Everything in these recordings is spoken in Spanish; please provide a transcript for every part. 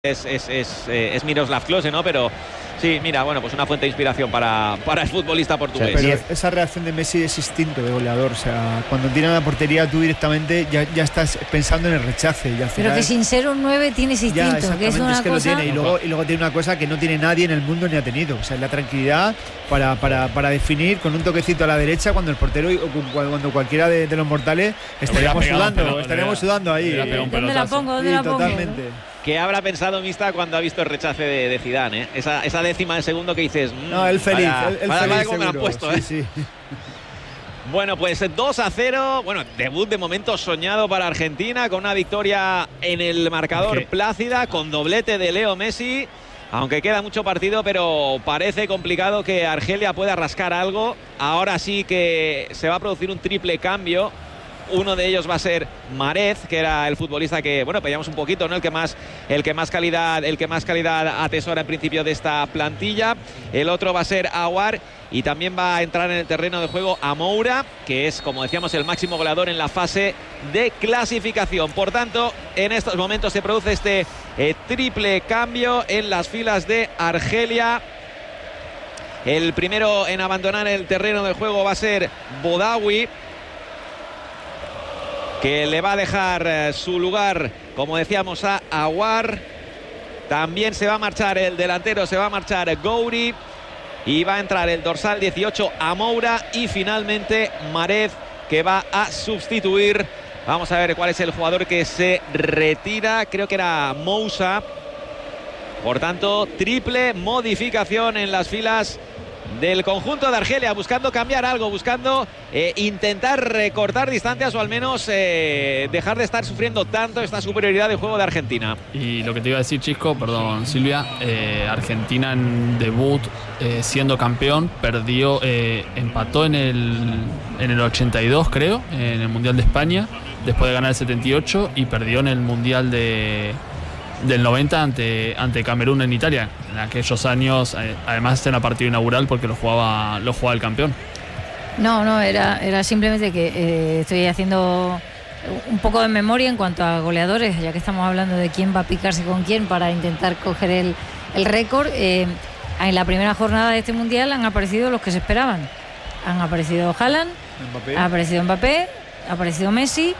es Miroslav Klose, ¿no? Pero sí, mira, bueno, pues una fuente de inspiración para el futbolista portugués. Pero esa reacción de Messi es instinto de goleador. O sea, cuando tiran a la portería tú directamente ya estás pensando en el rechace. Y al final, pero que sin ser un 9 tienes instinto, que es una es que cosa... lo tiene. Y luego tiene una cosa que no tiene nadie en el mundo ni ha tenido. O sea, la tranquilidad para definir con un toquecito a la derecha cuando el portero o cuando cualquiera de los mortales estaríamos sudando ahí. ¿Dónde la pongo? Totalmente. ¿Qué habrá pensado Mista cuando ha visto el rechace de Zidane? Esa décima de segundo que dices... No, él feliz. Vaya cómo me la han puesto, ¿eh? Sí. Bueno, pues 2-0. Bueno, debut de momento soñado para Argentina, con una victoria en el marcador plácida, con doblete de Leo Messi. Aunque queda mucho partido, pero parece complicado que Argelia pueda rascar algo. Ahora sí que se va a producir un triple cambio. Uno de ellos va a ser Marez, que era el futbolista que, bueno, pedíamos un poquito, ¿no? El que más calidad atesora en principio de esta plantilla. El otro va a ser Aouar y también va a entrar en el terreno de juego Amoura, que es, como decíamos, el máximo goleador en la fase de clasificación. Por tanto, en estos momentos se produce este triple cambio en las filas de Argelia. El primero en abandonar el terreno de juego va a ser Boudaoui, que le va a dejar su lugar, como decíamos, a Aouar. También se va a marchar el delantero, se va a marchar Gouiri. Y va a entrar el dorsal 18, Amoura. Y finalmente Marez, que va a sustituir. Vamos a ver cuál es el jugador que se retira. Creo que era Moussa. Por tanto, triple modificación en las filas del conjunto de Argelia, buscando cambiar algo, buscando intentar recortar distancias o al menos dejar de estar sufriendo tanto esta superioridad de juego de Argentina. Y lo que te iba a decir, Chisco, perdón Silvia, Argentina en debut siendo campeón perdió, empató en el 82 creo, en el Mundial de España, después de ganar el 78, y perdió en el Mundial del 90 ante Camerún en Italia. En aquellos años, además en la partida inaugural, porque lo jugaba el campeón. No, era simplemente que estoy haciendo un poco de memoria en cuanto a goleadores, ya que estamos hablando de quién va a picarse con quién para intentar coger el récord. En la primera jornada de este Mundial han aparecido los que se esperaban. Han aparecido Haaland, ha aparecido Mbappé, ha aparecido Messi.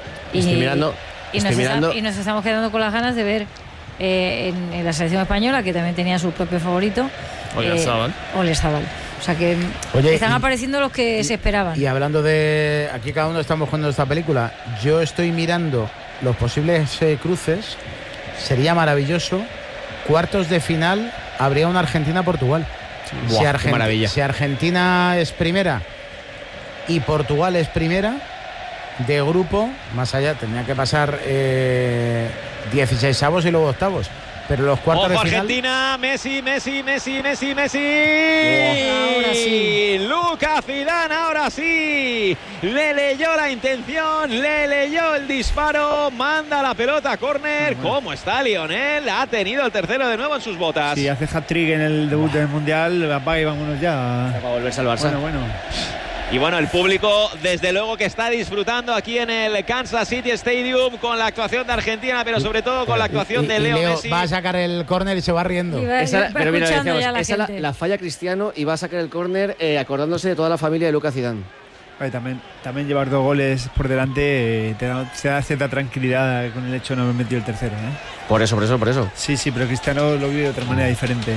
Y nos estamos quedando con las ganas de ver en la selección española, que también tenía su propio favorito, Oyarzabal. O sea que están apareciendo los que se esperaban. Y hablando de... Aquí cada uno estamos jugando esta película. Yo estoy mirando los posibles cruces. Sería maravilloso. Cuartos de final habría una Argentina-Portugal. Maravilla. Si Argentina es primera y Portugal es primera de grupo, más allá tendría que pasar 16avos y luego octavos, pero los cuartos de final... Argentina, Messi. Ahora sí. Lucas Zidane, ahora sí. Le leyó la intención, le leyó el disparo, manda la pelota a córner. ¿Cómo está Lionel? Ha tenido el tercero de nuevo en sus botas. Sí, hace hat-trick en el debut del Mundial, apaga y vámonos ya. Va a volverse al Barça. Bueno. Y bueno, el público desde luego que está disfrutando aquí en el Kansas City Stadium con la actuación de Argentina, pero sobre todo con la actuación de Leo Messi. Va a sacar el córner y se va riendo. Pero mira, decíamos, la falla Cristiano, y va a sacar el córner acordándose de toda la familia de Lucas Zidane. También llevar 2 goles por delante te da cierta tranquilidad con el hecho de no haber metido el tercero, ¿eh? Por eso. Sí, pero Cristiano lo vive de otra manera diferente.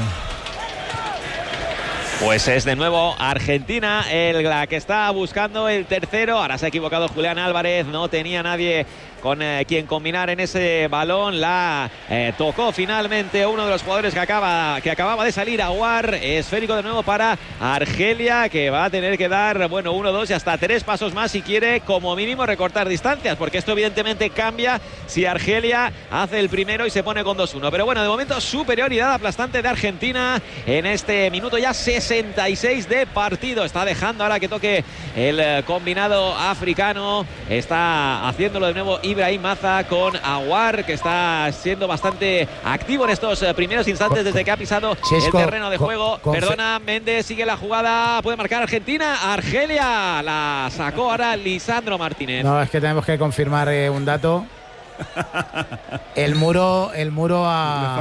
Pues es de nuevo Argentina la que está buscando el tercero. Ahora se ha equivocado Julián Álvarez, no tenía nadie con quien combinar en ese balón. La tocó finalmente uno de los jugadores que acababa de salir, Aouar. Esférico de nuevo para Argelia, que va a tener que dar 1, 2 y hasta 3 pasos más si quiere como mínimo recortar distancias, porque esto evidentemente cambia si Argelia hace el primero y se pone con 2-1. Pero bueno, de momento superioridad aplastante de Argentina en este minuto ya 66 de partido. Está dejando ahora que toque el combinado africano. Está haciéndolo de nuevo Ibrahim Maza con Aouar, que está siendo bastante activo en estos primeros instantes desde que ha pisado el terreno de juego. Perdona, Méndez sigue la jugada, puede marcar Argentina. Argelia la sacó ahora Lisandro Martínez. No, es que tenemos que confirmar un dato. El muro a